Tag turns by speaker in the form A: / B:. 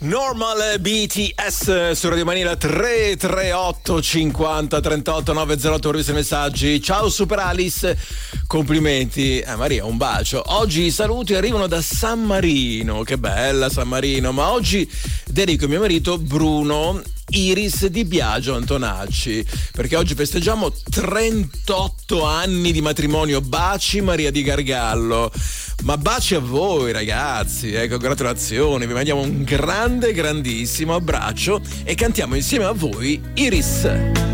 A: Normal BTS su Radio Manila 338 50 38 908 per i messaggi. Ciao Super Alice, complimenti. Maria, un bacio. Oggi i saluti arrivano da San Marino, che bella San Marino, ma oggi dedico mio marito Bruno Iris di Biagio Antonacci, perché oggi festeggiamo 38 anni di matrimonio. Baci Maria di Gargallo. Ma baci a voi ragazzi, congratulazioni, vi mandiamo un grandissimo abbraccio e cantiamo insieme a voi Iris.